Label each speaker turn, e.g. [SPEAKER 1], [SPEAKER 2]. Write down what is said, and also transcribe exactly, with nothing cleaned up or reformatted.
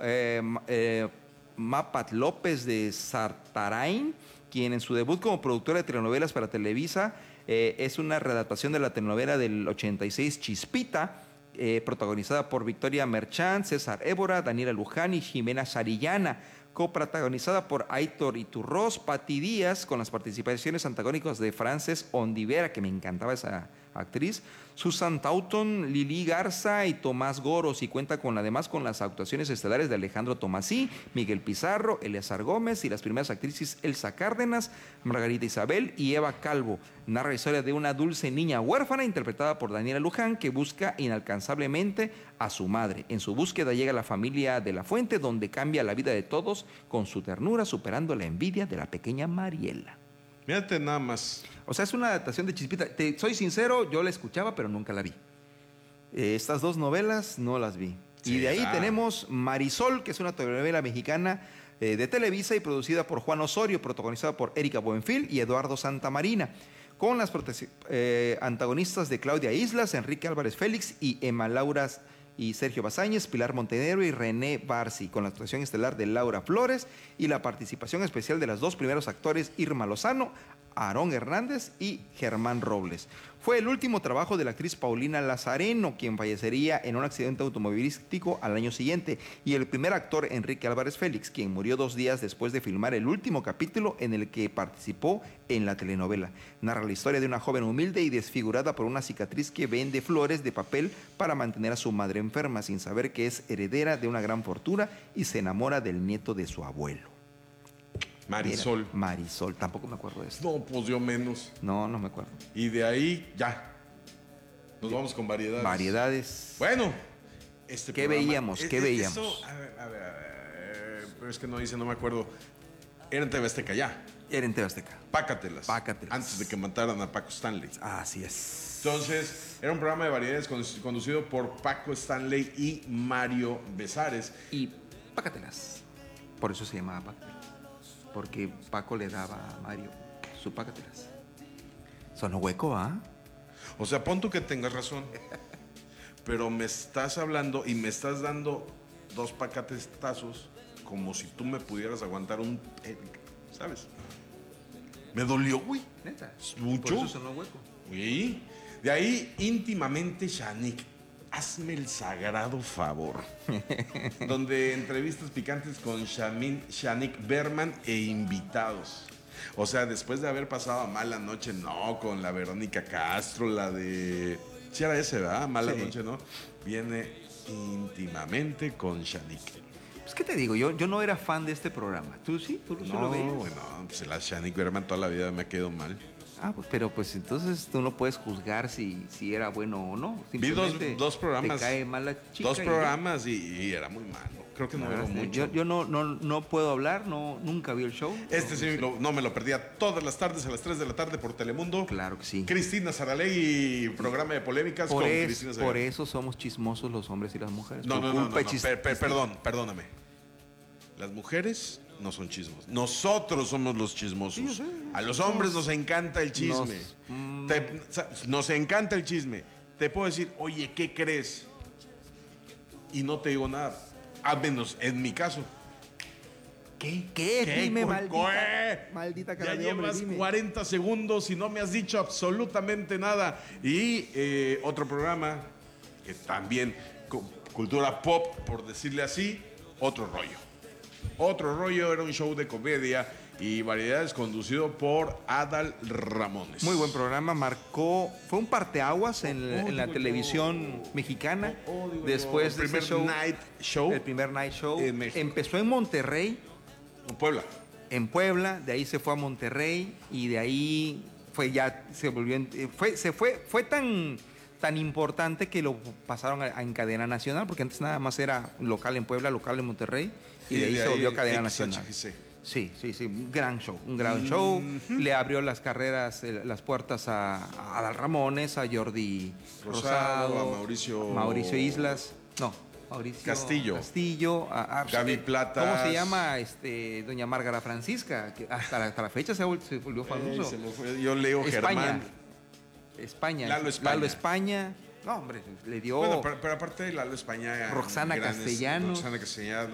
[SPEAKER 1] eh, eh, Mapat López de Sartarain, quien en su debut como productora de telenovelas para Televisa eh, es una readaptación de la telenovela del ochenta y seis Chispita, eh, protagonizada por Victoria Merchant, César Évora, Daniela Luján y Jimena Sarillana, coprotagonizada por Aitor Iturrós, Pati Díaz, con las participaciones antagónicas de Frances Ondivera, que me encantaba esa actriz, Susan Taunton, Lili Garza y Tomás Goros, y cuenta con además con las actuaciones estelares de Alejandro Tomasí, Miguel Pizarro, Eleazar Gómez y las primeras actrices Elsa Cárdenas, Margarita Isabel y Eva Calvo. Narra la historia de una dulce niña huérfana interpretada por Daniela Luján que busca inalcanzablemente a su madre. En su búsqueda llega a la familia de La Fuente, donde cambia la vida de todos con su ternura, superando la envidia de la pequeña Mariela.
[SPEAKER 2] Mírate nada más.
[SPEAKER 1] O sea, es una adaptación de Chispita. Te soy sincero, yo la escuchaba, pero nunca la vi. Eh, estas dos novelas no las vi. Sí, y de ahí ah. tenemos Marisol, que es una telenovela mexicana eh, de Televisa y producida por Juan Osorio, protagonizada por Erika Buenfil y Eduardo Santamarina, con las eh, antagonistas de Claudia Islas, Enrique Álvarez Félix y Emma Laura y Sergio Bazáñez, Pilar Montenegro y René Barsi, con la actuación estelar de Laura Flores y la participación especial de los dos primeros actores, Irma Lozano, Aarón Hernández y Germán Robles. Fue el último trabajo de la actriz Paulina Lazareno, quien fallecería en un accidente automovilístico al año siguiente, y el primer actor, Enrique Álvarez Félix, quien murió dos días después de filmar el último capítulo en el que participó en la telenovela. Narra la historia de una joven humilde y desfigurada por una cicatriz que vende flores de papel para mantener a su madre enferma, sin saber que es heredera de una gran fortuna, y se enamora del nieto de su abuelo.
[SPEAKER 2] Marisol.
[SPEAKER 1] Mira, Marisol, tampoco me acuerdo de eso.
[SPEAKER 2] No, pues yo menos.
[SPEAKER 1] No, no me acuerdo.
[SPEAKER 2] Y de ahí, ya. Nos vamos con variedades.
[SPEAKER 1] Variedades.
[SPEAKER 2] Bueno. Este
[SPEAKER 1] ¿Qué
[SPEAKER 2] programa,
[SPEAKER 1] veíamos? ¿Qué
[SPEAKER 2] es,
[SPEAKER 1] veíamos?
[SPEAKER 2] Eso, a ver, a ver, a ver. Pero es que no dice, no me acuerdo. Era en T V Azteca ya.
[SPEAKER 1] Era en T V Azteca.
[SPEAKER 2] Pácatelas.
[SPEAKER 1] Pácatelas.
[SPEAKER 2] Antes de que mataran a Paco Stanley.
[SPEAKER 1] Así es.
[SPEAKER 2] Entonces, era un programa de variedades conducido por Paco Stanley y Mario Besares.
[SPEAKER 1] Y Pácatelas. Por eso se llamaba Pácatelas. Porque Paco le daba a Mario su Pácatelas. Sonó hueco, ¿ah?
[SPEAKER 2] O sea, pon tú que tengas razón. Pero me estás hablando y me estás dando dos pacatetazos como si tú me pudieras aguantar un... ¿Sabes? Me dolió, güey.
[SPEAKER 1] ¿Neta?
[SPEAKER 2] Mucho.
[SPEAKER 1] Por eso sonó hueco.
[SPEAKER 2] Güey. De ahí, íntimamente, Shanique. Hazme el sagrado favor. Donde entrevistas picantes con Shanique Berman e invitados. O sea, después de haber pasado mala noche, no, con la Verónica Castro, la de... Sí era ese, ¿verdad? Mala sí. noche, ¿no? Viene íntimamente con Shanique.
[SPEAKER 1] Pues, ¿qué te digo? Yo, yo no era fan de este programa. ¿Tú sí? ¿Tú
[SPEAKER 2] no,
[SPEAKER 1] lo veías?
[SPEAKER 2] No, bueno, pues la Shanique Berman toda la vida me ha quedado mal.
[SPEAKER 1] Ah, pues, pero pues entonces tú no puedes juzgar si, si era bueno o no.
[SPEAKER 2] Vi dos, dos programas.
[SPEAKER 1] Te cae mal la chica.
[SPEAKER 2] Dos programas y, y era muy malo. Creo que no veo mucho.
[SPEAKER 1] Yo, yo no, no, no puedo hablar, no, nunca vi el show.
[SPEAKER 2] Este
[SPEAKER 1] no,
[SPEAKER 2] sí,
[SPEAKER 1] no, sé.
[SPEAKER 2] lo, no me lo perdía todas las tardes a las tres de la tarde por Telemundo.
[SPEAKER 1] Claro que sí.
[SPEAKER 2] Cristina Saralegui, programa de polémicas
[SPEAKER 1] por
[SPEAKER 2] con
[SPEAKER 1] es,
[SPEAKER 2] Cristina Saralegui.
[SPEAKER 1] Por eso somos chismosos los hombres y las mujeres.
[SPEAKER 2] No, no, no, no, no. Per, per, perdón, perdóname. Las mujeres no son chismos. Nosotros somos los chismosos. Sí, sí. A los hombres nos encanta el chisme. Nos, Te, nos encanta el chisme. Te puedo decir, oye, ¿qué crees? Y no te digo nada. Al menos en mi caso.
[SPEAKER 1] ¿Qué? ¿Qué? ¿Qué? Dime, maldita,
[SPEAKER 2] ¿Qué?
[SPEAKER 1] maldita cara
[SPEAKER 2] ya
[SPEAKER 1] de hombre,
[SPEAKER 2] llevas
[SPEAKER 1] dime.
[SPEAKER 2] cuarenta segundos y no me has dicho absolutamente nada. Y eh, otro programa que también, cultura pop, por decirle así, otro rollo. Otro rollo era un show de comedia y variedades conducido por Adal Ramones.
[SPEAKER 1] Muy buen programa, marcó, fue un parteaguas en,
[SPEAKER 2] oh,
[SPEAKER 1] en la
[SPEAKER 2] yo,
[SPEAKER 1] televisión mexicana.
[SPEAKER 2] Oh, oh,
[SPEAKER 1] Después
[SPEAKER 2] yo,
[SPEAKER 1] de
[SPEAKER 2] primer
[SPEAKER 1] ese show,
[SPEAKER 2] night show,
[SPEAKER 1] el primer night show,
[SPEAKER 2] en México.
[SPEAKER 1] Empezó en Monterrey,
[SPEAKER 2] en Puebla,
[SPEAKER 1] en Puebla, de ahí se fue a Monterrey y de ahí fue ya se volvió, fue, se fue, fue tan tan importante que lo pasaron a, a en cadena nacional, porque antes nada más era local en Puebla, local en Monterrey, y, y de ahí de se volvió ahí, cadena nacional. Sí, sí, sí, un gran show, un gran mm-hmm. show. Le abrió las carreras, eh, las puertas a, a Adal Ramones, a Jordi Rosado,
[SPEAKER 2] Rosado, a Mauricio...
[SPEAKER 1] Mauricio Islas, no, Mauricio
[SPEAKER 2] Castillo,
[SPEAKER 1] Castillo, a, a
[SPEAKER 2] Gaby Plata.
[SPEAKER 1] ¿Cómo se llama este doña Márgara Francisca? Que hasta, la, hasta la fecha se, se volvió famoso.
[SPEAKER 2] Eh, se me fue. Yo leo
[SPEAKER 1] España.
[SPEAKER 2] Germán.
[SPEAKER 1] España.
[SPEAKER 2] Lalo España.
[SPEAKER 1] Lalo España. No, hombre, le dio...
[SPEAKER 2] Bueno, pero, pero aparte de Lalo España...
[SPEAKER 1] Roxana
[SPEAKER 2] grandes,
[SPEAKER 1] Castellanos.
[SPEAKER 2] Roxana Castellanos.